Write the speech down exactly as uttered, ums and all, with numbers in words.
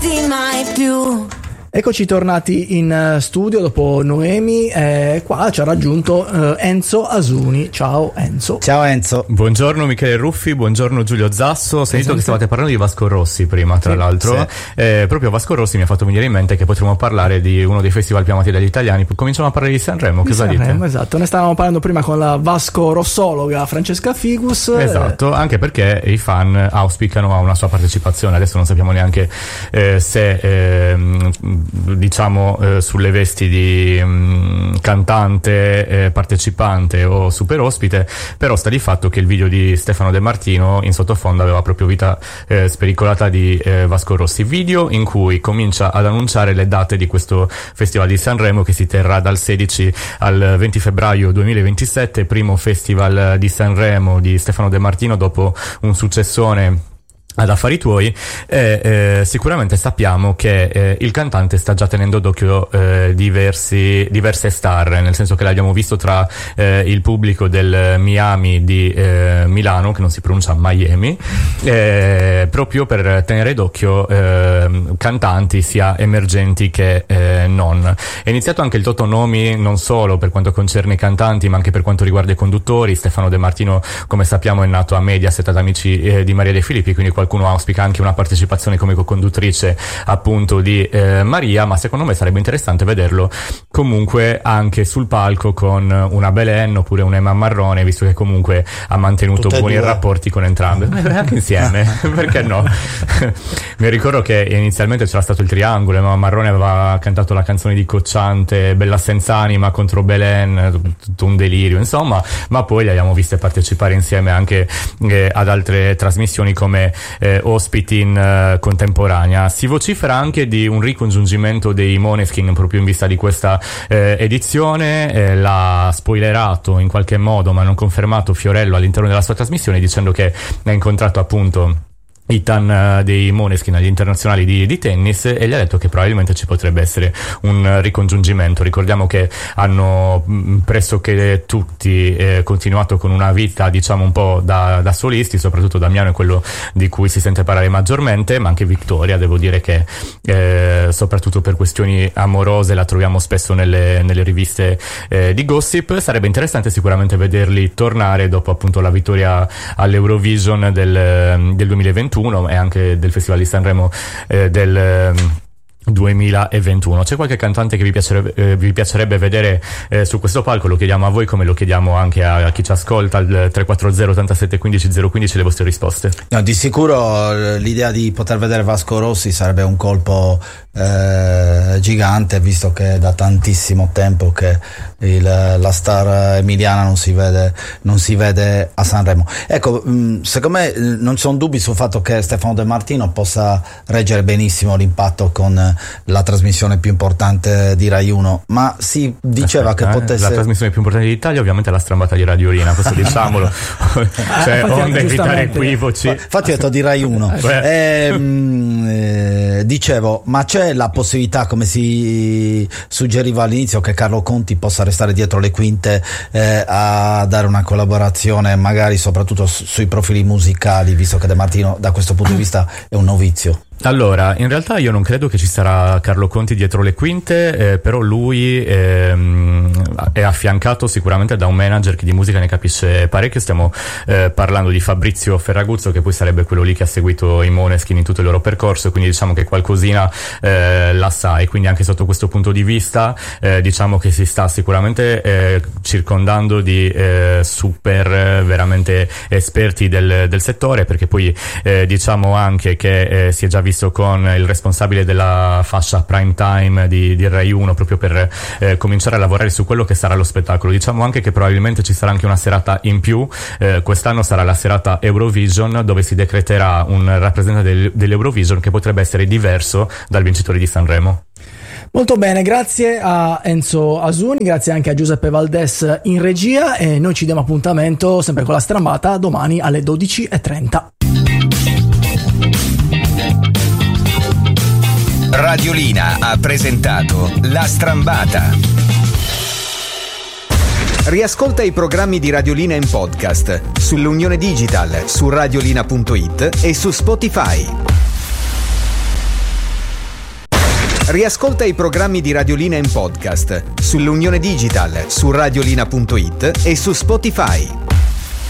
mai più. Eccoci tornati in studio dopo Noemi, eh, qua ci ha raggiunto eh, Enzo Asuni. Ciao Enzo. Ciao Enzo. Buongiorno Michele Ruffi, buongiorno Giulio Zasso. Ho sentito che stavate parlando di Vasco Rossi prima, tra sì, l'altro. Sì. Eh, proprio Vasco Rossi mi ha fatto venire in mente che potremmo parlare di uno dei festival più amati dagli italiani. Cominciamo a parlare di Sanremo, di cosa Sanremo, dite? Esatto, ne stavamo parlando prima con la Vasco Rossologa Francesca Figus. Esatto, anche perché i fan auspicano a una sua partecipazione. Adesso non sappiamo neanche eh, se eh, diciamo eh, sulle vesti di mh, cantante, eh, partecipante o super ospite, però sta di fatto che il video di Stefano De Martino in sottofondo aveva proprio vita eh, spericolata di eh, Vasco Rossi, video in cui comincia ad annunciare le date di questo Festival di Sanremo che si terrà dal sedici al venti febbraio duemilaventisette, primo Festival di Sanremo di Stefano De Martino dopo un successone ad Affari Tuoi. E eh, sicuramente sappiamo che eh, il cantante sta già tenendo d'occhio eh, diversi diverse star, nel senso che l'abbiamo visto tra eh, il pubblico del Miami di eh, Milano, che non si pronuncia Miami, eh, proprio per tenere d'occhio eh, cantanti sia emergenti che eh, non. È iniziato anche il Totonomi, non solo per quanto concerne i cantanti ma anche per quanto riguarda i conduttori. Stefano De Martino, come sappiamo, è nato a Mediaset ad amici eh, di Maria De Filippi, quindi qualcuno auspica anche una partecipazione come co-conduttrice appunto di eh, Maria, ma secondo me sarebbe interessante vederlo comunque anche sul palco con una Belen oppure un Emma Marrone, visto che comunque ha mantenuto Tutte buoni due. rapporti con entrambe, anche insieme, perché no? Mi ricordo che inizialmente c'era stato il triangolo, Emma Marrone aveva cantato la canzone di Cocciante, Bella senza anima contro Belen, tutto un delirio insomma, ma poi le abbiamo viste partecipare insieme anche eh, ad altre trasmissioni come Eh, ospiti in uh, contemporanea. Si vocifera anche di un ricongiungimento dei Måneskin proprio in vista di questa eh, edizione. Eh, l'ha spoilerato in qualche modo ma non confermato Fiorello all'interno della sua trasmissione, dicendo che ha incontrato appunto Ethan dei Måneskin agli internazionali di, di tennis e gli ha detto che probabilmente ci potrebbe essere un ricongiungimento. Ricordiamo che hanno pressoché tutti eh, continuato con una vita diciamo un po' da, da solisti, soprattutto Damiano è quello di cui si sente parlare maggiormente, ma anche Victoria, devo dire che eh, soprattutto per questioni amorose la troviamo spesso nelle, nelle riviste eh, di gossip. Sarebbe interessante sicuramente vederli tornare dopo appunto la vittoria all'Eurovision del, del duemilaventuno e anche del Festival di Sanremo eh, del eh, duemilaventuno. C'è qualche cantante che vi piacerebbe, eh, vi piacerebbe vedere eh, su questo palco? Lo chiediamo a voi come lo chiediamo anche a, a chi ci ascolta al tre quattro zero ottantasette quindici zero quindici le vostre risposte. No, di sicuro l'idea di poter vedere Vasco Rossi sarebbe un colpo eh, gigante, visto che è da tantissimo tempo che il, la star emiliana non si vede non si vede a Sanremo. Ecco, mh, secondo me non ci sono dubbi sul fatto che Stefano De Martino possa reggere benissimo l'impatto con la trasmissione più importante di Rai uno, ma si diceva Aspetta, che eh, potesse... la trasmissione più importante d'Italia ovviamente è la strambata di Radiolina, questo diciamolo. Cioè, onde evitare equivoci. Infatti ho detto di Rai uno. eh, mh, eh, dicevo, ma c'è la possibilità, come si suggeriva all'inizio, che Carlo Conti possa restare dietro le quinte eh, a dare una collaborazione magari soprattutto su, sui profili musicali, visto che De Martino da questo punto di vista è un novizio? Allora, in realtà io non credo che ci sarà Carlo Conti dietro le quinte, eh, però lui ehm, è affiancato sicuramente da un manager che di musica ne capisce parecchio. Stiamo eh, parlando di Fabrizio Ferraguzzo, che poi sarebbe quello lì che ha seguito i Måneskin in tutto il loro percorso, quindi diciamo che qualcosina eh, la sa, e quindi anche sotto questo punto di vista eh, diciamo che si sta sicuramente eh, circondando di eh, super eh, veramente esperti del, del settore, perché poi eh, diciamo anche che eh, si è già visto con il responsabile della fascia prime time di, di Rai uno proprio per eh, cominciare a lavorare su quello che sarà lo spettacolo. Diciamo anche che probabilmente ci sarà anche una serata in più, eh, quest'anno sarà la serata Eurovision, dove si decreterà un rappresentante del, dell'Eurovision che potrebbe essere diverso dal vincitore di Sanremo. Molto bene, grazie a Enzo Asuni, grazie anche a Giuseppe Valdes in regia, e noi ci diamo appuntamento sempre con la strambata domani alle dodici e trenta. Radiolina ha presentato La Strambata. Riascolta i programmi di Radiolina in podcast sull'Unione Digital, su radiolina punto it e su Spotify. Riascolta i programmi di Radiolina in podcast sull'Unione Digital, su radiolina punto it e su Spotify.